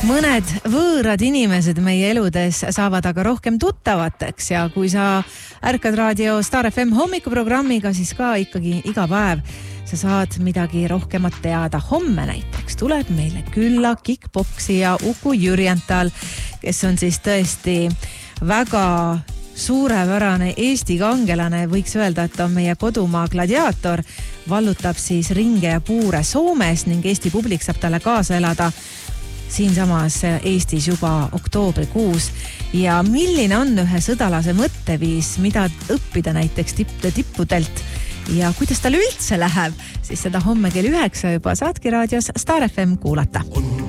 Mõned võõrad inimesed meie eludes saavad aga rohkem tuttavateks ja kui sa ärkad raadio Star FM hommikuprogrammiga, siis ka ikkagi iga päev sa saad midagi rohkemat teada. Homme näiteks tuleb meile külla kickboksija Uku Jürjental, kes on siis tõesti väga suurepärane Eesti kangelane. Võiks öelda, et on meie kodumaa gladiaator, vallutab siis ringe ja puure Soomes ning Eesti publik saab talle kaasa elada siinsamas Eestis juba oktoobrikuus. Ja milline on ühe sõdalase mõtteviis, mida õppida näiteks tippudelt ja kuidas tal üldse läheb, siis seda homme kell 9 juba saadki raadios Star FM kuulata.